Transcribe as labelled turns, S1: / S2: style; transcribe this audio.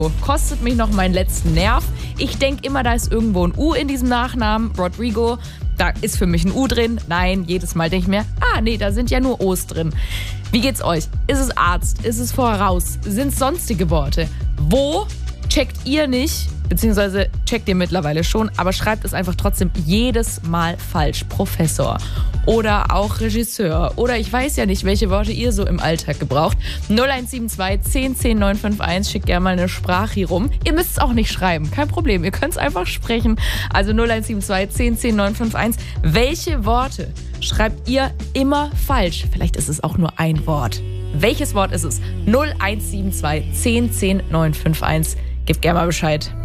S1: Kostet mich noch meinen letzten Nerv. Ich denke immer, da ist irgendwo ein U in diesem Nachnamen. Rodrigo, da ist für mich ein U drin. Nein, jedes Mal denke ich mir, nee, da sind ja nur O's drin. Wie geht's euch? Ist es Arzt? Ist es voraus? Sind es sonstige Worte? Wo checkt ihr nicht? Beziehungsweise checkt ihr mittlerweile schon, aber schreibt es einfach trotzdem jedes Mal falsch. Professor oder auch Regisseur oder ich weiß ja nicht, welche Worte ihr so im Alltag gebraucht. 0172 10 10 951, schickt gerne mal eine Sprache hier rum. Ihr müsst es auch nicht schreiben, kein Problem, ihr könnt es einfach sprechen. Also 0172 10 10 951. Welche Worte schreibt ihr immer falsch? Vielleicht ist es auch nur ein Wort. Welches Wort ist es? 0172 10 10 951. Gebt gerne mal Bescheid.